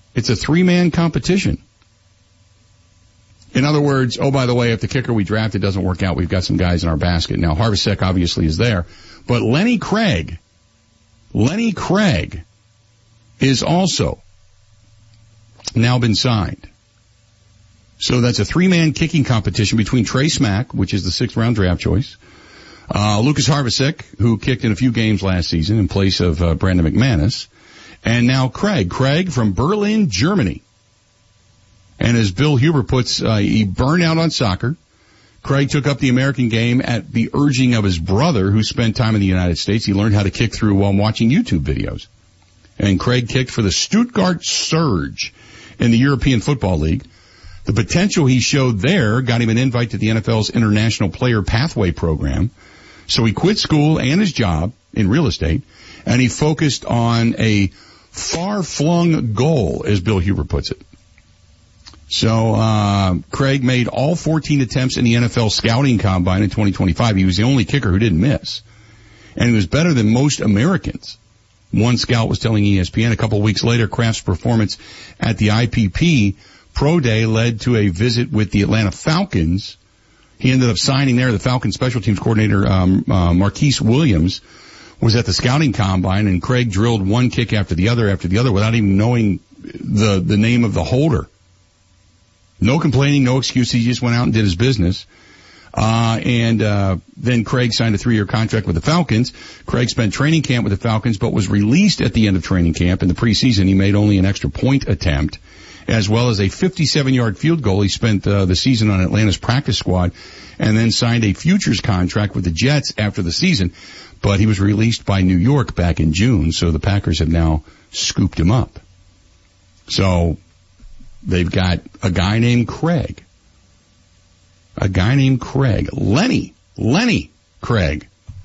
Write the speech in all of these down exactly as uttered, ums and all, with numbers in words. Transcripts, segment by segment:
It's a three-man competition. In other words, oh, by the way, if the kicker we drafted doesn't work out, we've got some guys in our basket. Now, Harvasek obviously is there, but Lenny Craig, Lenny Craig is also now been signed. So that's a three-man kicking competition between Trey Smack, which is the sixth-round draft choice, uh, Lucas Harvasek, who kicked in a few games last season in place of uh, Brandon McManus, and now Craig. Craig from Berlin, Germany. And as Bill Huber puts, uh, he burned out on soccer. Craig took up the American game at the urging of his brother, who spent time in the United States. He learned how to kick through while watching YouTube videos. And Craig kicked for the Stuttgart Surge in the European Football League. The potential he showed there got him an invite to the N F L's International Player Pathway Program. So he quit school and his job in real estate, and he focused on a far-flung goal, as Bill Huber puts it. So, uh, Craig made all fourteen attempts in the N F L scouting combine in twenty twenty-five. He was the only kicker who didn't miss. And he was better than most Americans. One scout was telling E S P N. A couple of weeks later, Kraft's performance at the I P P Pro Day led to a visit with the Atlanta Falcons. He ended up signing there. The Falcons special teams coordinator, um, uh, Marquise Williams, was at the scouting combine, and Craig drilled one kick after the other after the other without even knowing the, the name of the holder. No complaining, no excuses. He just went out and did his business. Uh, and, uh, then Craig signed a three-year contract with the Falcons. Craig spent training camp with the Falcons, but was released at the end of training camp. In the preseason, he made only an extra point attempt, as well as a fifty-seven-yard field goal. He spent, uh, the season on Atlanta's practice squad and then signed a futures contract with the Jets after the season. But he was released by New York back in June, so the Packers have now scooped him up. So, they've got a guy named Craig. A guy named Craig. Lenny. Lenny Craig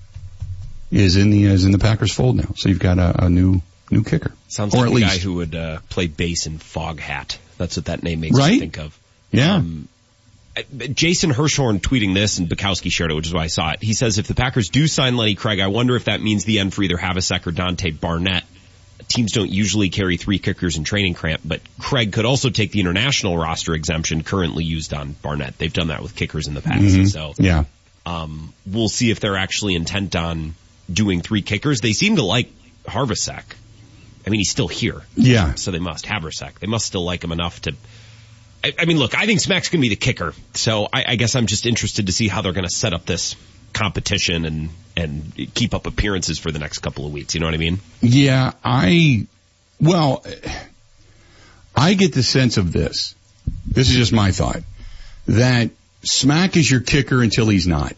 is in the, is in the Packers fold now. So you've got a, a new, new kicker. Sounds or like at a least. guy who would, uh, play bass in Fog Hat. That's what that name makes right? me think of. Yeah. Um, Jason Hirschhorn tweeting this, and Bukowski shared it, which is why I saw it. He says, if the Packers do sign Lenny Craig, I wonder if that means the end for either Havasek or Dante Barnett. Teams don't usually carry three kickers in training camp, but Craig could also take the international roster exemption currently used on Barnett. They've done that with kickers in the past. Mm-hmm. So, yeah. um, we'll see if they're actually intent on doing three kickers. They seem to like Harvasek. I mean, he's still here. Yeah. So they must. Havasek. They must still like him enough to, I, I mean, look, I think Smack's going to be the kicker. So I, I guess I'm just interested to see how they're going to set up this competition and, and keep up appearances for the next couple of weeks. You know what I mean? Yeah, I, well, I get the sense of this. This is just my thought. That Smack is your kicker until he's not.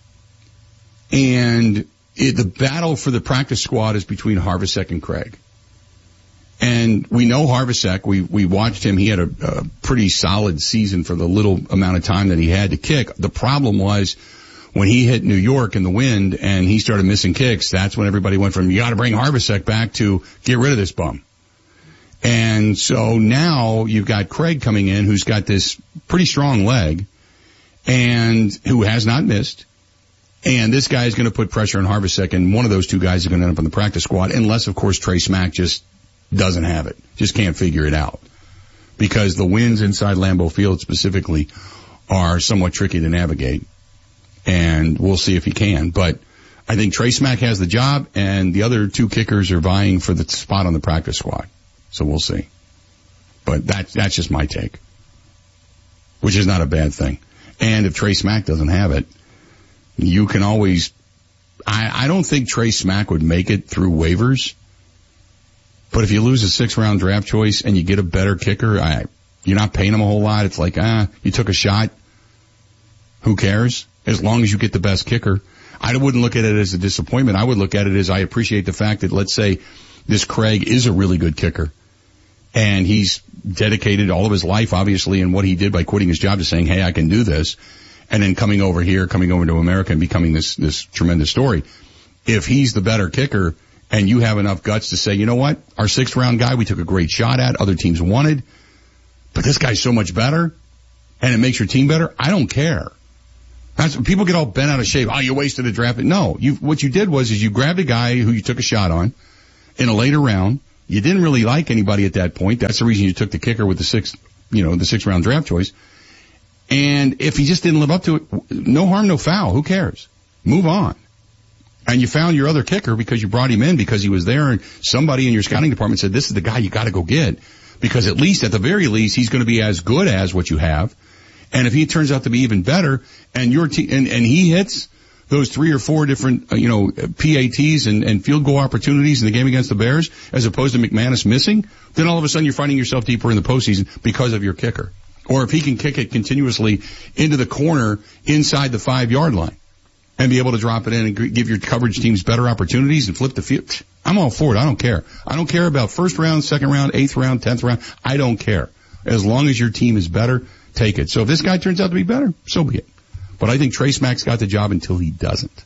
And it, the battle for the practice squad is between Harvasek and Craig. And we know Harvasek. We, we watched him. He had a, a pretty solid season for the little amount of time that he had to kick. The problem was, when he hit New York in the wind and he started missing kicks, that's when everybody went from, you gotta bring Harvasek back, to get rid of this bum. And so now you've got Craig coming in, who's got this pretty strong leg and who has not missed. And this guy is going to put pressure on Harvasek, and one of those two guys is going to end up on the practice squad, unless, of course, Trey Smack just doesn't have it, just can't figure it out. Because the winds inside Lambeau Field specifically are somewhat tricky to navigate. And we'll see if he can. But I think Trey Smack has the job, and the other two kickers are vying for the spot on the practice squad. So we'll see. But that, that's just my take, which is not a bad thing. And if Trey Smack doesn't have it, you can always, I, I don't think Trey Smack would make it through waivers. But if you lose a six-round draft choice and you get a better kicker, I, you're not paying him a whole lot. It's like, ah, you took a shot. Who cares? As long as you get the best kicker. I wouldn't look at it as a disappointment. I would look at it as, I appreciate the fact that, let's say this Craig is a really good kicker, and he's dedicated all of his life, obviously, in what he did by quitting his job to saying, hey, I can do this, and then coming over here, coming over to America and becoming this, this tremendous story. If he's the better kicker and you have enough guts to say, you know what, our sixth round guy we took a great shot at, other teams wanted, but this guy's so much better, and it makes your team better, I don't care. That's, people get all bent out of shape. Oh, you wasted a draft. No, you, what you did was, is you grabbed a guy who you took a shot on in a later round, You didn't really like anybody at that point. That's the reason you took the kicker with the sixth, you know, the sixth round draft choice. And if he just didn't live up to it, no harm, no foul. Who cares? Move on. And you found your other kicker because you brought him in because he was there and somebody in your scouting department said, this is the guy you got to go get. Because at least, at the very least, he's going to be as good as what you have. And if he turns out to be even better and your team, and, and he hits those three or four different, uh, you know, P A Ts and, and field goal opportunities in the game against the Bears, as opposed to McManus missing, then all of a sudden you're finding yourself deeper in the postseason because of your kicker. Or if he can kick it continuously into the corner inside the five yard line and be able to drop it in and give your coverage teams better opportunities and flip the field, I'm all for it. I don't care. I don't care about first round, second round, eighth round, tenth round. I don't care. As long as your team is better, take it. So if this guy turns out to be better, so be it. But I think Trace Mack's got the job until he doesn't.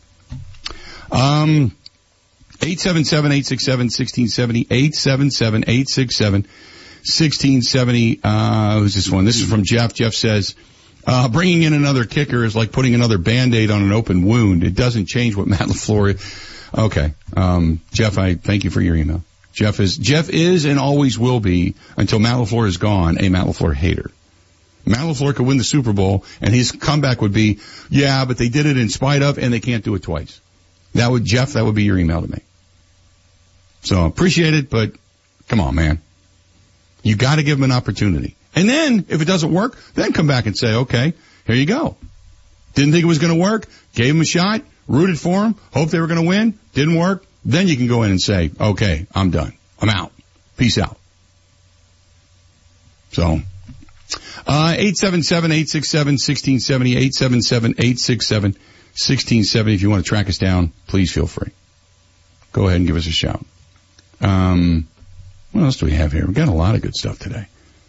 Um, eight seven seven, eight six seven, one six seven zero, eight seven seven, eight six seven, one six seven zero. Uh, who's this one? This is from Jeff. Jeff says, uh, bringing in another kicker is like putting another Band-Aid on an open wound. It doesn't change what Matt LaFleur is. Okay. Um, Jeff, I thank you for your email. Jeff is, Jeff is and always will be, until Matt LaFleur is gone, a Matt LaFleur hater. Matt LaFleur could win the Super Bowl, and his comeback would be, yeah, but they did it in spite of, and they can't do it twice. That would, Jeff, that would be your email to me. So appreciate it, but come on, man. You got to give him an opportunity. And then, if it doesn't work, then come back and say, okay, here you go. Didn't think it was going to work, gave him a shot, rooted for him, hoped they were going to win, didn't work. Then you can go in and say, okay, I'm done. I'm out. Peace out. So, Uh, eight seven seven, eight six seven, one six seven zero, eight seven seven, eight six seven, one six seven zero. If you want to track us down, please feel free. Go ahead and give us a shout. Um, what else do we have here? We've got a lot of good stuff today.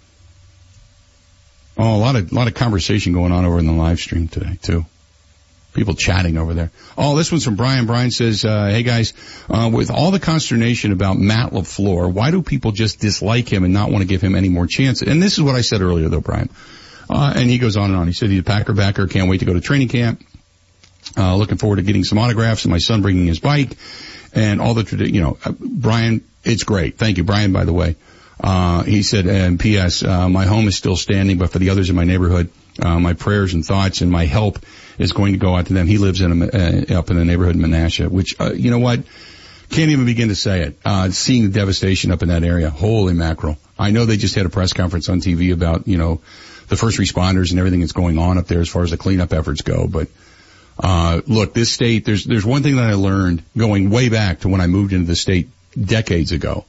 Oh, a lot of, a lot of conversation going on over in the live stream today, too. People chatting over there. Oh, this one's from Brian. Brian says, uh, hey guys, uh, with all the consternation about Matt LaFleur, why do people just dislike him and not want to give him any more chances? And this is what I said earlier though, Brian. Uh, and he goes on and on. He said he's a Packer backer, can't wait to go to training camp. Uh, looking forward to getting some autographs and my son bringing his bike and all the, tradi- you know, uh, Brian, it's great. Thank you, Brian, by the way. Uh, he said, and P S, uh, my home is still standing, but for the others in my neighborhood, uh, my prayers and thoughts and my help is going to go out to them. He lives in a, uh, up in the neighborhood in Menasha, which, uh, you know what? Can't even begin to say it. Uh, seeing the devastation up in that area. Holy mackerel. I know they just had a press conference on T V about, you know, the first responders and everything that's going on up there as far as the cleanup efforts go. But, uh, look, this state, there's, there's one thing that I learned going way back to when I moved into the state decades ago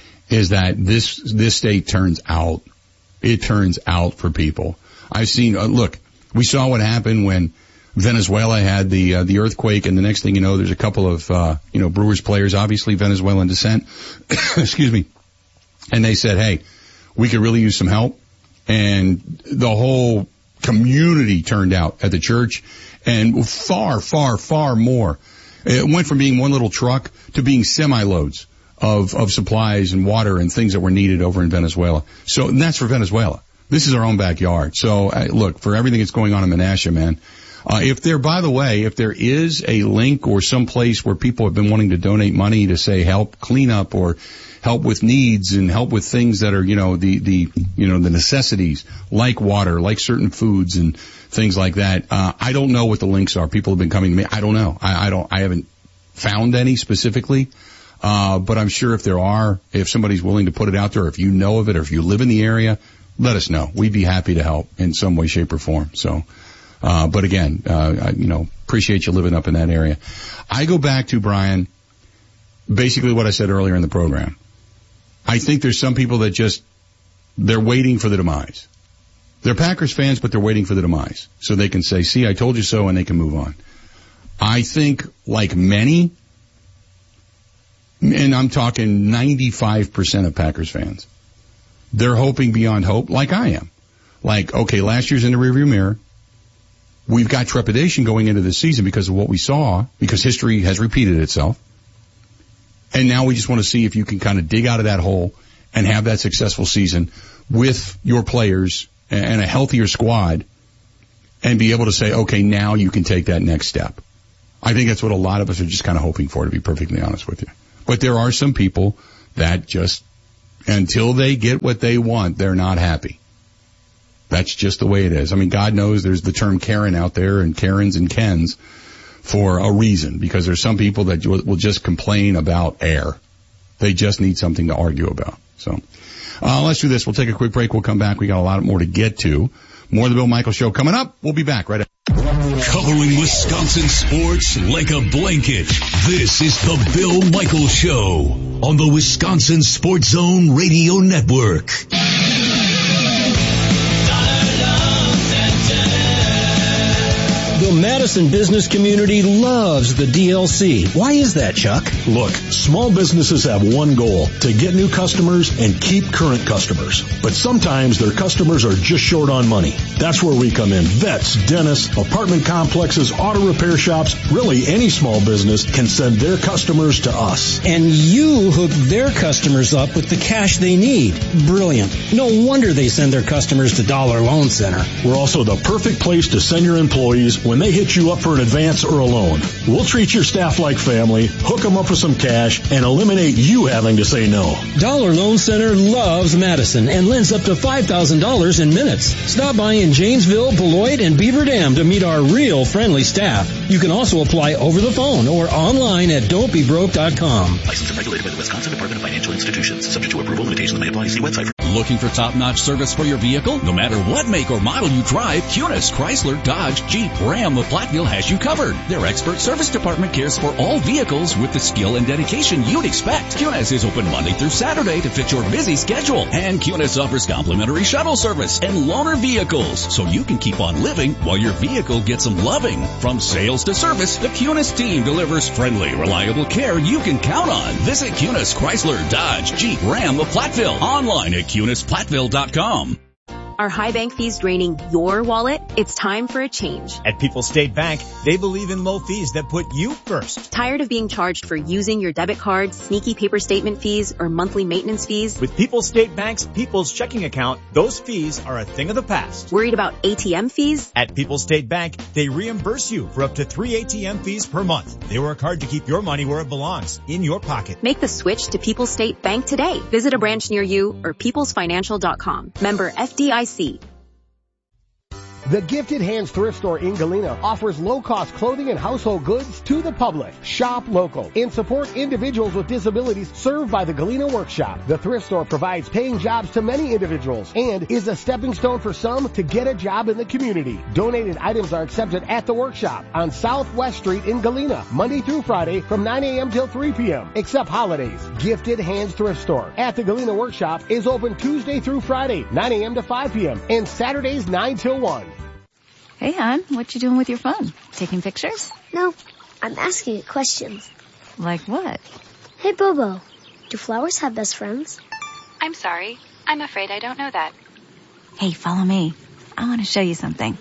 is that this, this state turns out. It turns out for people. I've seen, uh, look, we saw what happened when Venezuela had the uh, the earthquake, and the next thing you know, there's a couple of uh, you know Brewers players, obviously Venezuelan descent. Excuse me, and they said, "Hey, we could really use some help," and the whole community turned out at the church, and far, far, far more. It went from being one little truck to being semi-loads of of supplies and water and things that were needed over in Venezuela. So and that's for Venezuela. This is our own backyard. So uh, look, for everything that's going on in Menasha, man. Uh, if there, by the way, if there is a link or some place where people have been wanting to donate money to say help clean up or help with needs and help with things that are, you know, the, the, you know, the necessities like water, like certain foods and things like that. Uh, I don't know what the links are. People have been coming to me. I don't know. I, I don't, I haven't found any specifically. Uh, but I'm sure if there are, if somebody's willing to put it out there, or if you know of it, or if you live in the area, let us know. We'd be happy to help in some way, shape, or form. So, uh, but again, uh, I, you know, appreciate you living up in that area. I go back to, Brian, basically what I said earlier in the program. I think there's some people that just, they're waiting for the demise. They're Packers fans, but they're waiting for the demise. So they can say, see, I told you so, and they can move on. I think, like many, and I'm talking ninety-five percent of Packers fans, they're hoping beyond hope, like I am. Like, okay, last year's in the rearview mirror. We've got trepidation going into this season because of what we saw, because history has repeated itself. And now we just want to see if you can kind of dig out of that hole and have that successful season with your players and a healthier squad and be able to say, okay, now you can take that next step. I think that's what a lot of us are just kind of hoping for, to be perfectly honest with you. But there are some people That just, until they get what they want, they're not happy. That's just the way it is. I mean, God knows there's the term Karen out there, and Karens and Kens, for a reason, because there's some people that will just complain about air. They just need something to argue about. So, uh, let's do this. We'll take a quick break. We'll come back. We got a lot more to get to. More of the Bill Michaels Show coming up. We'll be back right after. Covering Wisconsin sports like a blanket. This is the Bill Michaels Show on the Wisconsin Sports Zone Radio Network. The Madison business community loves the D L C. Why is that, Chuck? Look, small businesses have one goal, to get new customers and keep current customers. But sometimes their customers are just short on money. That's where we come in. Vets, dentists, apartment complexes, auto repair shops, really any small business can send their customers to us. And you hook their customers up with the cash they need. Brilliant. No wonder they send their customers to Dollar Loan Center. We're also the perfect place to send your employees when they hit you up for an advance or a loan. We'll treat your staff like family, hook them up with some cash, and eliminate you having to say no. Dollar Loan Center loves Madison and lends up to five thousand dollars in minutes. Stop by in Janesville, Beloit, and Beaver Dam to meet our real friendly staff. You can also apply over the phone or online at don't be broke dot com. Licensed and regulated by the Wisconsin Department of Financial Institutions. Subject to approval, limitations may apply. See website for... Looking for top-notch service for your vehicle? No matter what make or model you drive, Kunis, Chrysler, Dodge, Jeep, Ram of Platteville has you covered. Their expert service department cares for all vehicles with the skill and dedication you'd expect. Kunis is open Monday through Saturday to fit your busy schedule. And Kunis offers complimentary shuttle service and loaner vehicles, so you can keep on living while your vehicle gets some loving. From sales to service, the Kunis team delivers friendly, reliable care you can count on. Visit Kunis, Chrysler, Dodge, Jeep, Ram of Platteville. Online at Kunis Platteville dot com. Are high bank fees draining your wallet? It's time for a change. At People's State Bank, they believe in low fees that put you first. Tired of being charged for using your debit card, sneaky paper statement fees, or monthly maintenance fees? With People's State Bank's People's Checking Account, those fees are a thing of the past. Worried about A T M fees? At People's State Bank, they reimburse you for up to three A T M fees per month. They work hard to keep your money where it belongs, in your pocket. Make the switch to People's State Bank today. Visit a branch near you or peoples financial dot com. Member F D I C. The Gifted Hands Thrift Store in Galena offers low-cost clothing and household goods to the public. Shop local and support individuals with disabilities served by the Galena Workshop. The thrift store provides paying jobs to many individuals and is a stepping stone for some to get a job in the community. Donated items are accepted at the workshop on Southwest Street in Galena, Monday through Friday from nine a.m. till three p.m., except holidays. Gifted Hands Thrift Store at the Galena Workshop is open Tuesday through Friday, nine a.m. to five p.m., and Saturdays nine till one. Hey, hon, what you doing with your phone? Taking pictures? No, I'm asking it questions. Like what? Hey, Bobo, do flowers have best friends? I'm sorry. I'm afraid I don't know that. Hey, follow me. I want to show you something.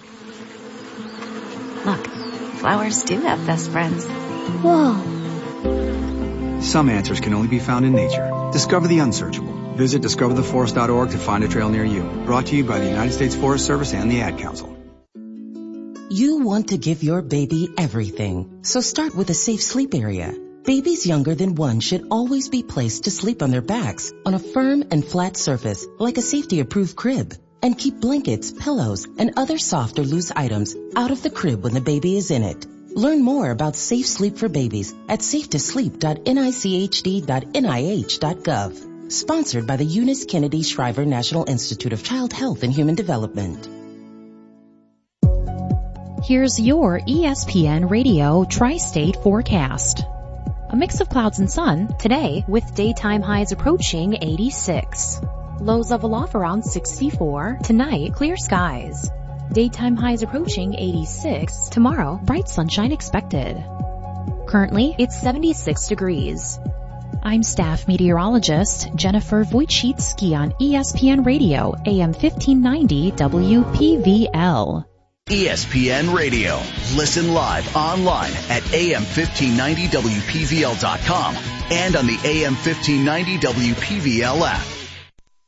Look, flowers do have best friends. Whoa. Some answers can only be found in nature. Discover the unsearchable. Visit discover the forest dot org to find a trail near you. Brought to you by the United States Forest Service and the Ad Council. You want to give your baby everything, so start with a safe sleep area. Babies younger than one should always be placed to sleep on their backs on a firm and flat surface like a safety-approved crib. And keep blankets, pillows, and other soft or loose items out of the crib when the baby is in it. Learn more about safe sleep for babies at safe to sleep dot N I C H D dot N I H dot gov. Sponsored by the Eunice Kennedy Shriver National Institute of Child Health and Human Development. Here's your E S P N Radio Tri-State forecast. A mix of clouds and sun today with daytime highs approaching eighty-six. Lows level off around sixty-four. Tonight, clear skies. Daytime highs approaching eighty-six. Tomorrow, bright sunshine expected. Currently, it's seventy-six degrees. I'm staff meteorologist Jennifer Wojcicki on E S P N Radio, A M fifteen ninety W P V L. E S P N Radio. Listen live online at A M fifteen ninety W P V L dot com and on the A M fifteen ninety W P V L app.